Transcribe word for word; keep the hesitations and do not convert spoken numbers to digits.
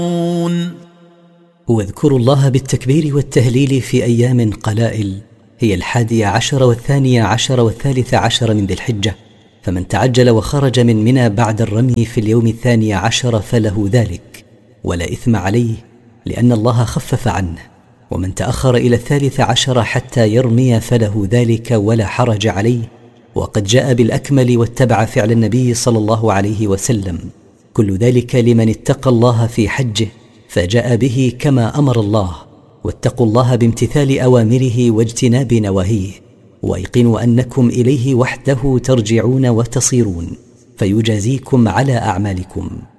واذكروا الله بالتكبير والتهليل في أيام قلائل، هي الحادية عشر والثانية عشر والثالث عشر من ذي الحجة، فمن تعجل وخرج من منى بعد الرمي في اليوم الثاني عشر فله ذلك ولا إثم عليه، لأن الله خفف عنه. ومن تأخر إلى الثالث عشر حتى يرمي فله ذلك ولا حرج عليه، وقد جاء بالأكمل واتبع فعل النبي صلى الله عليه وسلم. كل ذلك لمن اتقى الله في حجه فجاء به كما أمر الله. واتقوا الله بامتثال أوامره واجتناب نواهيه، وايقنوا أنكم إليه وحده ترجعون وتصيرون، فيجازيكم على أعمالكم.